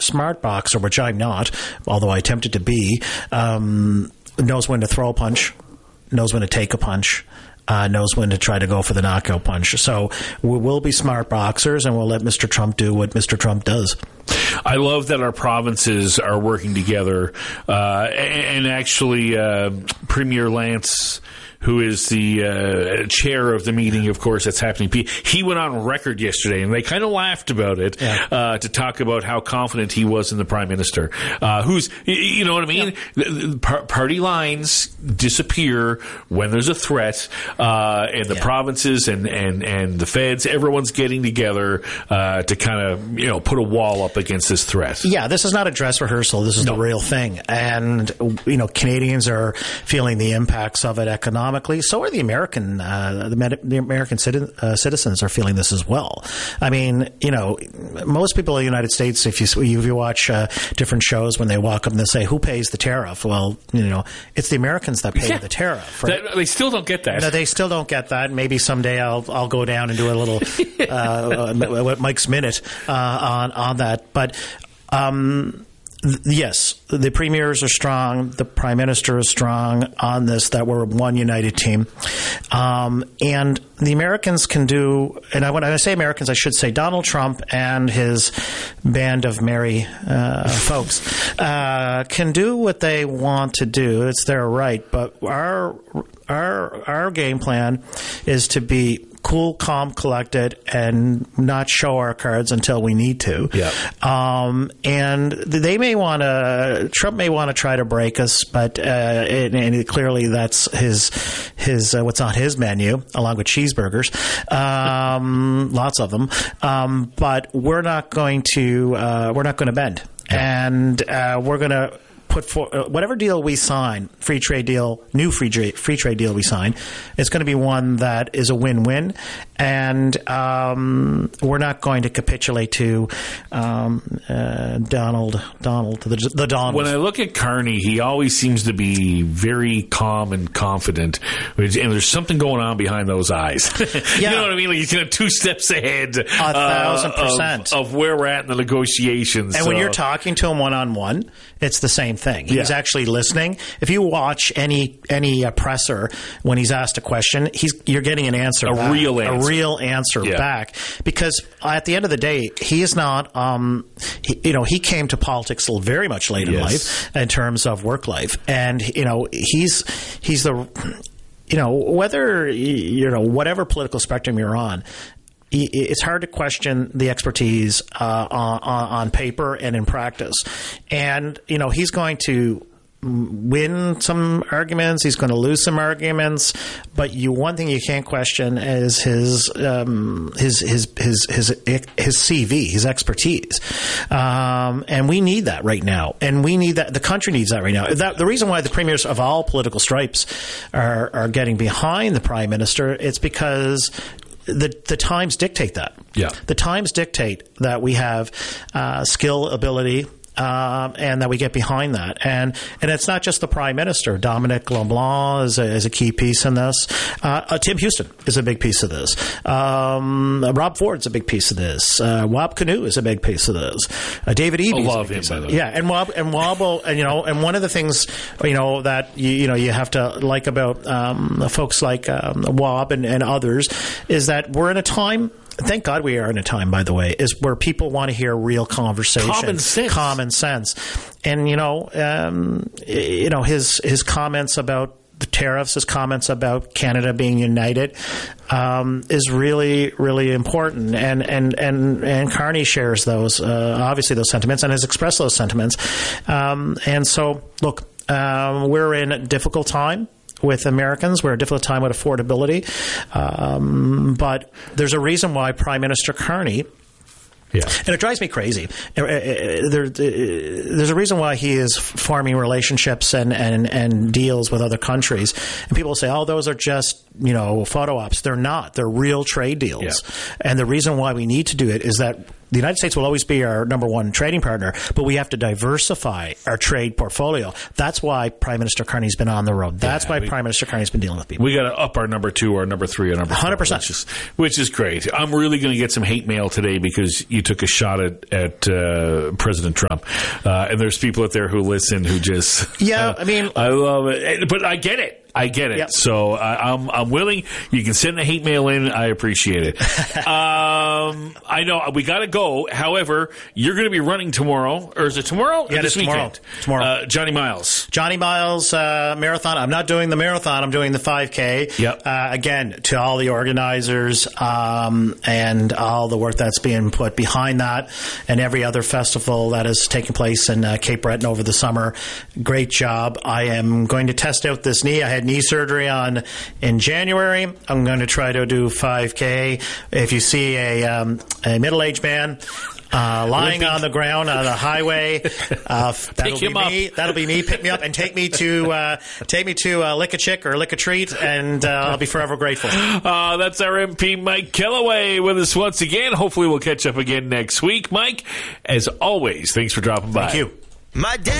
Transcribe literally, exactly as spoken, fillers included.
smart boxer, which I'm not, although I attempted to be, um, knows when to throw a punch, knows when to take a punch. Uh, knows when to try to go for the knockout punch. So we will be smart boxers, and we'll let Mister Trump do what Mister Trump does. I love that our provinces are working together. Uh, and actually, uh, Premier Lance, who is the uh, chair of the meeting, of course, that's happening, he went on record yesterday, and they kind of laughed about it, yeah. uh, to talk about how confident he was in the Prime Minister, uh, who's, you know what I mean? Yeah. The, the party lines disappear when there's a threat, uh, and the yeah. provinces and, and, and the feds, everyone's getting together uh, to kind of, you know, put a wall up against this threat. Yeah, this is not a dress rehearsal. This is no. the real thing. And, you know, Canadians are feeling the impacts of it economically. So are the American uh, the, Med- the American citi- uh, citizens are feeling this as well. I mean, you know, most people in the United States, if you if you watch uh, different shows, when they walk up and they say, "Who pays the tariff?" Well, you know, it's the Americans that pay yeah. the tariff. Right? That, they still don't get that. No, they still don't get that. Maybe someday I'll I'll go down and do a little uh, uh, Mike's Minute uh, on on that, but. Um, Yes, the premiers are strong. The prime minister is strong on this, that we're one united team. Um, and the Americans can do, and I, when I say Americans, I should say Donald Trump and his band of merry uh, folks uh, can do what they want to do. It's their right. But our our our game plan is to be cool, calm, collected, and not show our cards until we need to. Yeah. Um, and they may want to, Trump may want to try to break us, but uh, and, and clearly that's his his uh, what's on his menu, along with cheeseburgers, um, lots of them. Um, but we're not going to uh, we're not going to bend, yeah. and uh, we're going to. Put for uh, whatever deal we sign, free trade deal, new free trade free trade deal we sign, it's going to be one that is a win-win, and um, we're not going to capitulate to um, uh, Donald Donald the, the Donald. When I look at Carney, he always seems to be very calm and confident, and there's something going on behind those eyes. Yeah. You know what I mean? Like he's kind of two steps ahead, a thousand uh, percent of, of where we're at in the negotiations. And so. when you're talking to him one on one, it's the same thing. He's yeah. actually listening. If you watch any any uh, presser when he's asked a question, he's you're getting an answer, a back, real answer, a real answer yeah. back. Because at the end of the day, he is not. Um, he, you know, he came to politics very much late in yes. life in terms of work life, and you know, he's he's the. You know, whether you know whatever political spectrum you're on. It's hard to question the expertise uh, on, on paper and in practice. And, you know, he's going to win some arguments. He's going to lose some arguments. But you, one thing you can't question is his um, his, his his his his C V, his expertise. Um, and we need that right now. And we need that. The country needs that right now. That, the reason why the premiers of all political stripes are, are getting behind the prime minister, it's because The the times dictate that. Yeah. The times dictate that we have uh, skill, ability, um, and that we get behind that. And and it's not just the Prime Minister. Dominic LeBlanc is a, is a key piece in this. Uh, uh, Tim Houston is a big piece of this. Um, uh, Rob Ford's a big piece of this. Uh, Wab Kinew is a big piece of this. Uh, David Eby. I love him, by the way. Yeah, and Wab and Wab will, and you know, and one of the things you know that you, you know you have to like about um, folks like um, Wab and, and others is that we're in a time. Thank God we are in a time, by the way, is where people want to hear real conversation, common sense, common sense, and you know, um, you know his his comments about the tariffs, his comments about Canada being united, um, is really really important, and and and and Carney shares those uh, obviously those sentiments and has expressed those sentiments, um, and so look, um, we're in a difficult time. With Americans, we're a difficult time with affordability, um, but there's a reason why Prime Minister Carney, yeah, and it drives me crazy. There, there's a reason why he is forming relationships and, and, and deals with other countries, and people say, "Oh, those are just you know photo ops." They're not. They're real trade deals, yeah. and the reason why we need to do it is that the United States will always be our number one trading partner, but we have to diversify our trade portfolio. That's why Prime Minister Carney's been on the road. That's yeah, why we, Prime Minister Carney's been dealing with people. We got to up our number two, our number three, our number four. one hundred percent. Which is, which is great. I'm really going to get some hate mail today because you took a shot at, at uh, President Trump. Uh, and there's people out there who listen who just... Yeah, uh, I mean... I love it. But I get it. I get it. Yep. So uh, I'm I'm willing. You can send the hate mail in. I appreciate it. um, I know we got to go. However, you're going to be running tomorrow, or is it tomorrow? Yeah, or this it's tomorrow. Weekend? Tomorrow. Uh, Johnny Miles. Johnny Miles uh, marathon. I'm not doing the marathon. I'm doing the five K. Yep. Uh, again, to all the organizers um, and all the work that's being put behind that, and every other festival that is taking place in uh, Cape Breton over the summer. Great job. I am going to test out this knee. I had knee surgery on in January. I'm going to try to do five K. If you see a, um, a middle-aged man uh, lying Limping. on the ground on a highway, uh, that'll be me. Up. That'll be me. Pick me up and take me to uh, take me to uh, lick a chick or lick a treat, and uh, I'll be forever grateful. Uh, that's our M P Mike Kellaway with us once again. Hopefully, we'll catch up again next week, Mike. As always, thanks for dropping by. Thank you. My dad